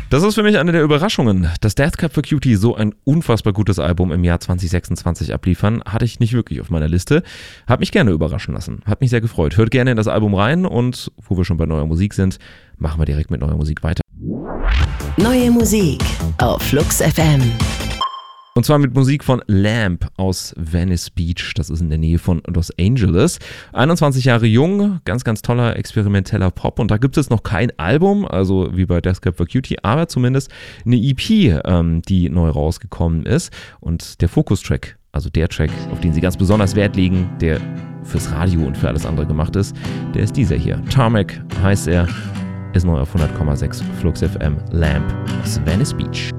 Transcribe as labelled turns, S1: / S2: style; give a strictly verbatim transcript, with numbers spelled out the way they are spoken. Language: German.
S1: Das ist für mich eine der Überraschungen. Dass Death Cab for Cutie so ein unfassbar gutes Album im Jahr zwanzig sechsundzwanzig abliefern, hatte ich nicht wirklich auf meiner Liste. Hat mich gerne überraschen lassen. Hat mich sehr gefreut. Hört gerne in das Album rein und wo wir schon bei neuer Musik sind, machen wir direkt mit neuer Musik weiter.
S2: Neue Musik auf Flux F M.
S1: Und zwar mit Musik von Lamp aus Venice Beach. Das ist in der Nähe von Los Angeles. einundzwanzig Jahre jung, ganz, ganz toller experimenteller Pop. Und da gibt es noch kein Album, also wie bei Death Cab for Cutie, aber zumindest eine E P, ähm, die neu rausgekommen ist. Und der Fokus-Track, also der Track, auf den sie ganz besonders Wert legen, der fürs Radio und für alles andere gemacht ist, der ist dieser hier. Tarmac heißt er, ist neu auf hundert Komma sechs Flux F M. Lamp aus Venice Beach.